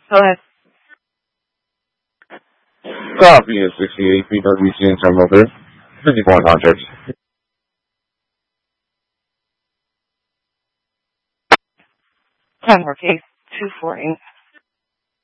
Hello. Copy is 68 PWC in Terminal 3. 54 contracts. Time work 8248.